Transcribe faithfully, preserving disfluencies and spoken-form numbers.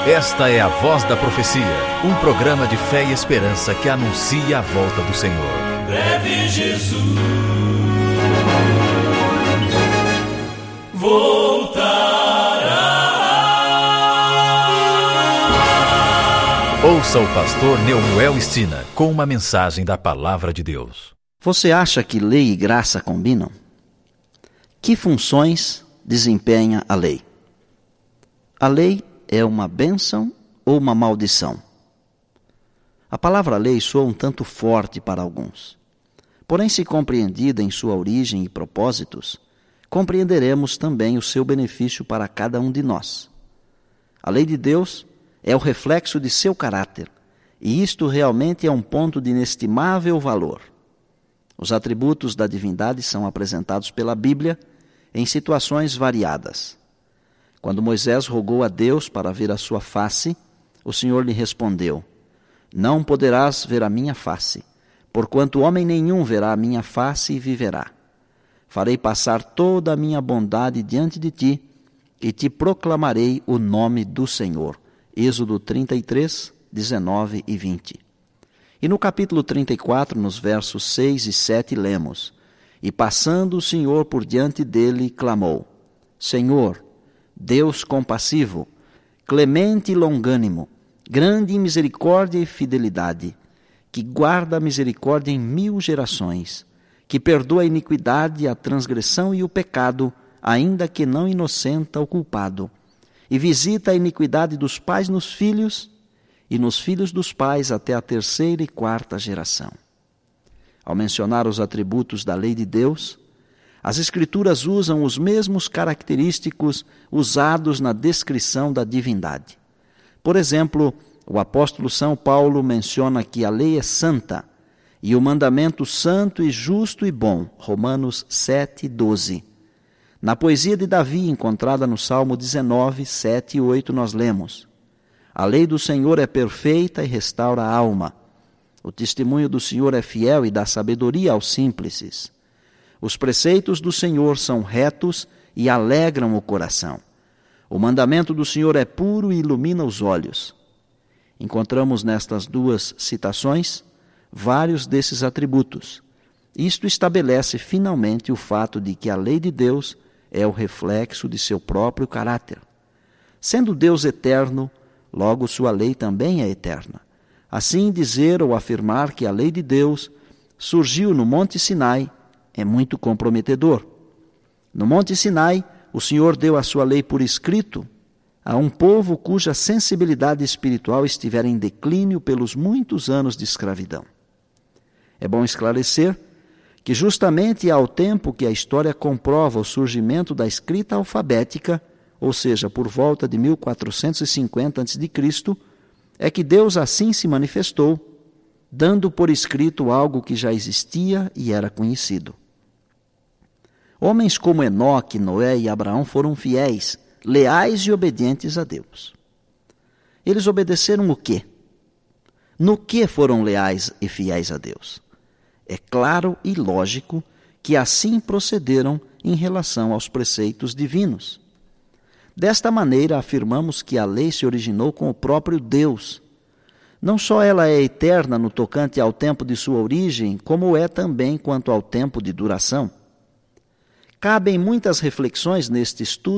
Esta é a Voz da Profecia, um programa de fé e esperança que anuncia a volta do Senhor. Breve Jesus voltará. Ouça o pastor Neumuel Stina com uma mensagem da Palavra de Deus. Você acha que lei e graça combinam? Que funções desempenha a lei? A lei é uma bênção ou uma maldição? A palavra lei soa um tanto forte para alguns. Porém, se compreendida em sua origem e propósitos, compreenderemos também o seu benefício para cada um de nós. A lei de Deus é o reflexo de seu caráter, e isto realmente é um ponto de inestimável valor. Os atributos da divindade são apresentados pela Bíblia em situações variadas. Quando Moisés rogou a Deus para ver a sua face, o Senhor lhe respondeu: Não poderás ver a minha face, porquanto homem nenhum verá a minha face e viverá. Farei passar toda a minha bondade diante de ti, e te proclamarei o nome do Senhor. Êxodo trinta e três, dezenove e vinte. E no capítulo trinta e quatro, nos versos seis e sete, lemos: E passando o Senhor por diante dele, clamou: Senhor, Deus compassivo, clemente e longânimo, grande em misericórdia e fidelidade, que guarda a misericórdia em mil gerações, que perdoa a iniquidade, a transgressão e o pecado, ainda que não inocenta o culpado, e visita a iniquidade dos pais nos filhos e nos filhos dos pais até a terceira e quarta geração. Ao mencionar os atributos da lei de Deus, as Escrituras usam os mesmos característicos usados na descrição da divindade. Por exemplo, o apóstolo São Paulo menciona que a lei é santa e o mandamento santo e justo e bom, Romanos sete, doze. Na poesia de Davi, encontrada no Salmo dezenove, sete e oito, nós lemos: A lei do Senhor é perfeita e restaura a alma. O testemunho do Senhor é fiel e dá sabedoria aos simples. Os preceitos do Senhor são retos e alegram o coração. O mandamento do Senhor é puro e ilumina os olhos. Encontramos nestas duas citações vários desses atributos. Isto estabelece finalmente o fato de que a lei de Deus é o reflexo de seu próprio caráter. Sendo Deus eterno, logo sua lei também é eterna. Assim, dizer ou afirmar que a lei de Deus surgiu no Monte Sinai é muito comprometedor. No Monte Sinai, o Senhor deu a sua lei por escrito a um povo cuja sensibilidade espiritual estivera em declínio pelos muitos anos de escravidão. É bom esclarecer que justamente ao tempo que a história comprova o surgimento da escrita alfabética, ou seja, por volta de mil quatrocentos e cinquenta antes de Cristo, é que Deus assim se manifestou, dando por escrito algo que já existia e era conhecido. Homens como Enoque, Noé e Abraão foram fiéis, leais e obedientes a Deus. Eles obedeceram o quê? No que foram leais e fiéis a Deus? É claro e lógico que assim procederam em relação aos preceitos divinos. Desta maneira, afirmamos que a lei se originou com o próprio Deus. Não só ela é eterna no tocante ao tempo de sua origem, como é também quanto ao tempo de duração. Cabem muitas reflexões neste estudo